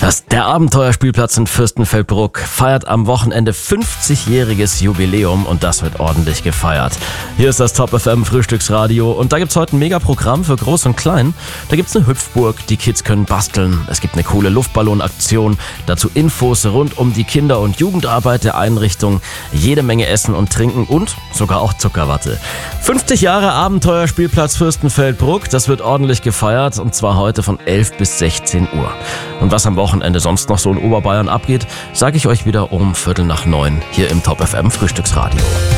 Der Abenteuerspielplatz in Fürstenfeldbruck feiert am Wochenende 50-jähriges Jubiläum und das wird ordentlich gefeiert. Hier ist das Top FM Frühstücksradio und da gibt's heute ein Megaprogramm für Groß und Klein. Da gibt's eine Hüpfburg, die Kids können basteln, es gibt eine coole Luftballonaktion, dazu Infos rund um die Kinder- und Jugendarbeit der Einrichtung, jede Menge Essen und Trinken und sogar auch Zuckerwatte. 50 Jahre Abenteuerspielplatz Fürstenfeldbruck, das wird ordentlich gefeiert und zwar heute von 11 bis 16 Uhr. Und was am Wochenende sonst noch so in Oberbayern abgeht, sage ich euch wieder um 8:45 hier im Top FM Frühstücksradio.